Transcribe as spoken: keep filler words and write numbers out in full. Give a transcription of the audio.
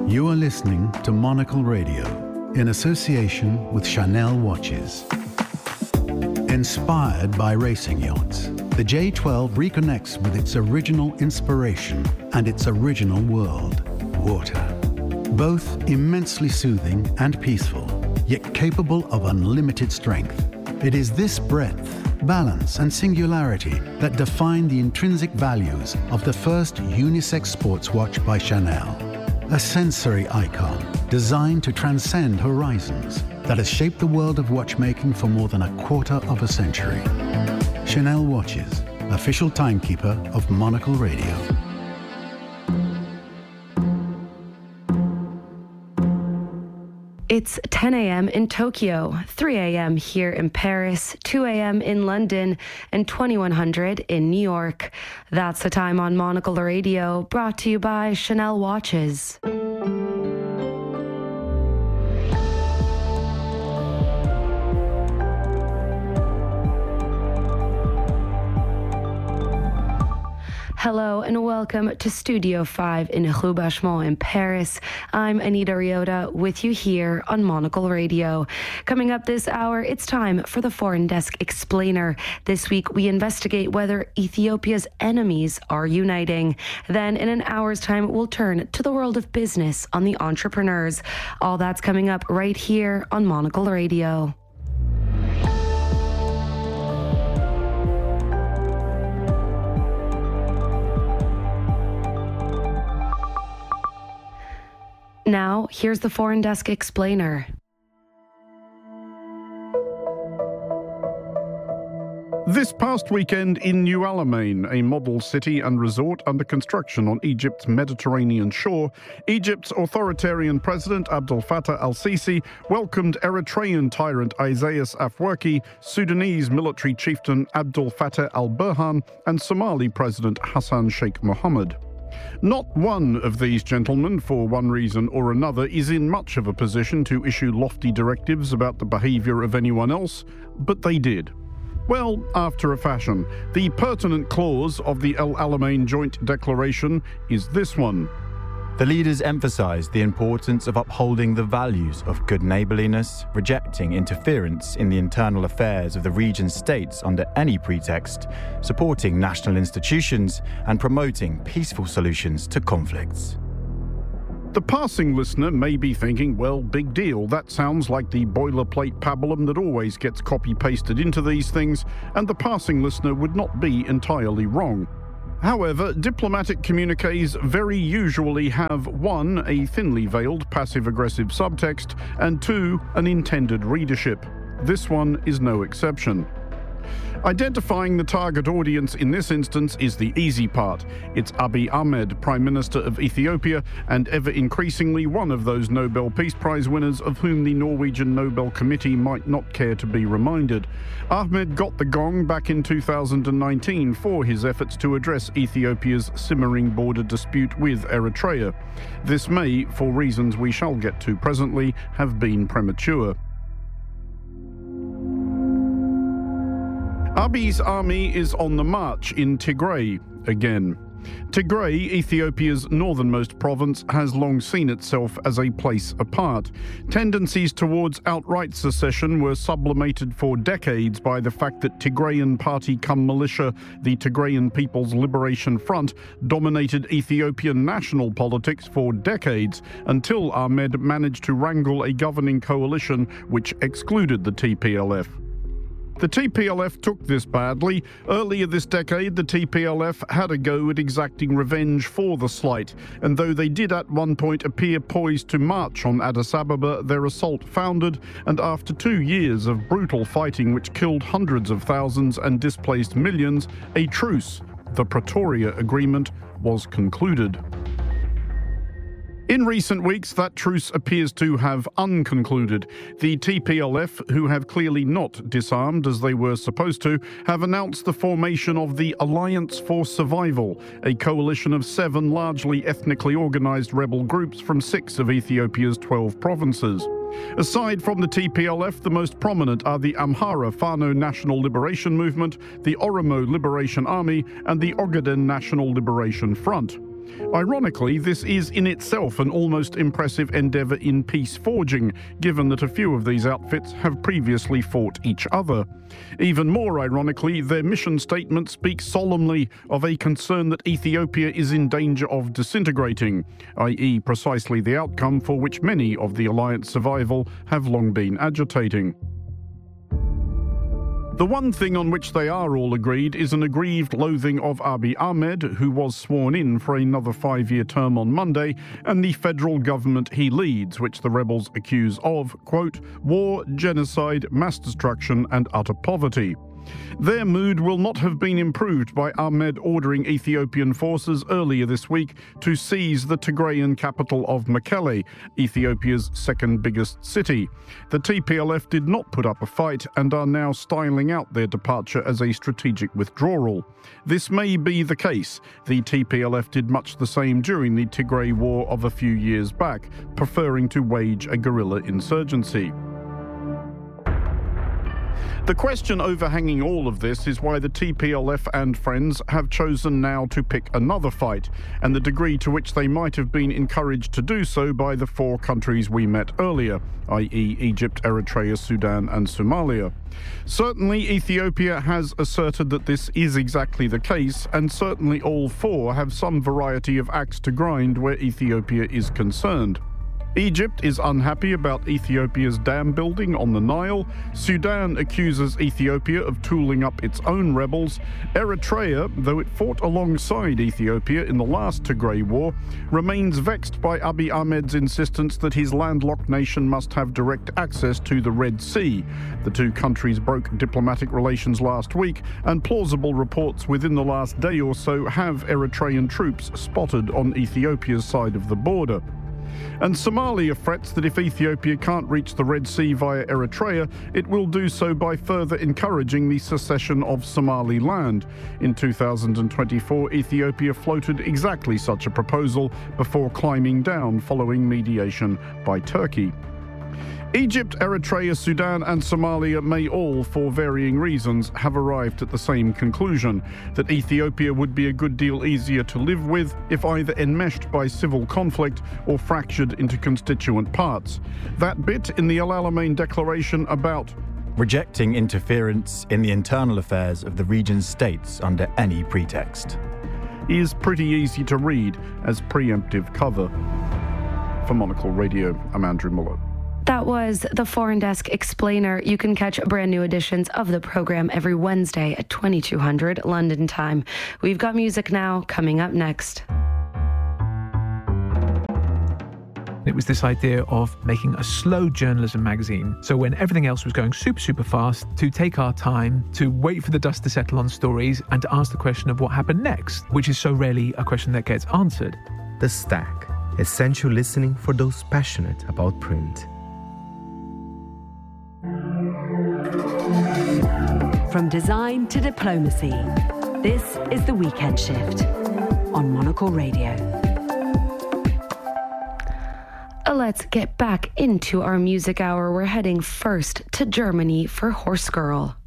You are listening to Monocle Radio in association with Chanel Watches. Inspired by racing yachts, the J twelve reconnects with its original inspiration and its original world, water. Both immensely soothing and peaceful, yet capable of unlimited strength. It is this breadth, balance, and singularity that define the intrinsic values of the first unisex sports watch by Chanel. A sensory icon designed to transcend horizons that has shaped the world of watchmaking for more than a quarter of a century. Chanel Watches, official timekeeper of Monocle Radio. It's ten a.m. in Tokyo, three a.m. here in Paris, two a.m. in London, and twenty-one hundred in New York. That's the time on Monocle Radio, brought to you by Chanel Watches. Hello and welcome to Studio five in Rue Bachemont in Paris. I'm Anita Ryota with you here on Monocle Radio. Coming up this hour, it's time for the Foreign Desk Explainer. This week, we investigate whether Ethiopia's enemies are uniting. Then, in an hour's time, we'll turn to the world of business on the entrepreneurs. All that's coming up right here on Monocle Radio. Now, here's the Foreign Desk Explainer. This past weekend in New Alamein, a model city and resort under construction on Egypt's Mediterranean shore, Egypt's authoritarian president Abdel Fattah al-Sisi welcomed Eritrean tyrant Isaias Afwerki, Sudanese military chieftain Abdel Fattah al-Burhan, and Somali president Hassan Sheikh Mohammed. Not one of these gentlemen, for one reason or another, is in much of a position to issue lofty directives about the behaviour of anyone else, but they did. Well, after a fashion. The pertinent clause of the El Alamein Joint Declaration is this one. The leaders emphasised the importance of upholding the values of good neighbourliness, rejecting interference in the internal affairs of the region's states under any pretext, supporting national institutions, and promoting peaceful solutions to conflicts. The passing listener may be thinking, well, big deal, that sounds like the boilerplate pabulum that always gets copy-pasted into these things, and the passing listener would not be entirely wrong. However, diplomatic communiques very usually have one, a thinly veiled passive-aggressive subtext, and two, an intended readership. This one is no exception. Identifying the target audience in this instance is the easy part. It's Abiy Ahmed, Prime Minister of Ethiopia, and ever increasingly one of those Nobel Peace Prize winners of whom the Norwegian Nobel Committee might not care to be reminded. Ahmed got the gong back in two thousand nineteen for his efforts to address Ethiopia's simmering border dispute with Eritrea. This may, for reasons we shall get to presently, have been premature. Abiy's army is on the march in Tigray again. Tigray, Ethiopia's northernmost province, has long seen itself as a place apart. Tendencies towards outright secession were sublimated for decades by the fact that Tigrayan party cum militia, the Tigrayan People's Liberation Front, dominated Ethiopian national politics for decades, until Ahmed managed to wrangle a governing coalition which excluded the T P L F. The T P L F took this badly. Earlier this decade, the T P L F had a go at exacting revenge for the slight, and though they did at one point appear poised to march on Addis Ababa, their assault foundered, and after two years of brutal fighting which killed hundreds of thousands and displaced millions, a truce, the Pretoria Agreement, was concluded. In recent weeks, that truce appears to have unconcluded. The T P L F, who have clearly not disarmed as they were supposed to, have announced the formation of the Alliance for Survival, a coalition of seven largely ethnically organised rebel groups from six of Ethiopia's twelve provinces. Aside from the T P L F, the most prominent are the Amhara Fano National Liberation Movement, the Oromo Liberation Army, and the Ogaden National Liberation Front. Ironically, this is in itself an almost impressive endeavour in peace forging, given that a few of these outfits have previously fought each other. Even more ironically, their mission statement speaks solemnly of a concern that Ethiopia is in danger of disintegrating, that is precisely the outcome for which many of the alliance survival have long been agitating. The one thing on which they are all agreed is an aggrieved loathing of Abiy Ahmed, who was sworn in for another five-year term on Monday, and the federal government he leads, which the rebels accuse of, quote, war, genocide, mass destruction and utter poverty. Their mood will not have been improved by Ahmed ordering Ethiopian forces earlier this week to seize the Tigrayan capital of Mekelle, Ethiopia's second biggest city. The T P L F did not put up a fight and are now styling out their departure as a strategic withdrawal. This may be the case. The T P L F did much the same during the Tigray War of a few years back, preferring to wage a guerrilla insurgency. The question overhanging all of this is why the T P L F and friends have chosen now to pick another fight, and the degree to which they might have been encouraged to do so by the four countries we met earlier, that is Egypt, Eritrea, Sudan and Somalia. Certainly Ethiopia has asserted that this is exactly the case, and certainly all four have some variety of axe to grind where Ethiopia is concerned. Egypt is unhappy about Ethiopia's dam building on the Nile. Sudan accuses Ethiopia of tooling up its own rebels. Eritrea, though it fought alongside Ethiopia in the last Tigray War, remains vexed by Abiy Ahmed's insistence that his landlocked nation must have direct access to the Red Sea. The two countries broke diplomatic relations last week, and plausible reports within the last day or so have Eritrean troops spotted on Ethiopia's side of the border. And Somalia frets that if Ethiopia can't reach the Red Sea via Eritrea, it will do so by further encouraging the secession of Somaliland. In two thousand twenty-four, Ethiopia floated exactly such a proposal before climbing down following mediation by Turkey. Egypt, Eritrea, Sudan and Somalia may all, for varying reasons, have arrived at the same conclusion, that Ethiopia would be a good deal easier to live with if either enmeshed by civil conflict or fractured into constituent parts. That bit in the El Alamein Declaration about rejecting interference in the internal affairs of the region's states under any pretext is pretty easy to read as preemptive cover. For Monocle Radio, I'm Andrew Muller. That was the Foreign Desk Explainer. You can catch brand new editions of the program every Wednesday at twenty-two hundred London time. We've got music now coming up next. It was this idea of making a slow journalism magazine. So when everything else was going super, super fast, to take our time, to wait for the dust to settle on stories and to ask the question of what happened next, which is so rarely a question that gets answered. The Stack. Essential listening for those passionate about print. From design to diplomacy, this is The Weekend Shift on Monocle Radio. Let's get back into our music hour. We're heading first to Germany for Horse Girl.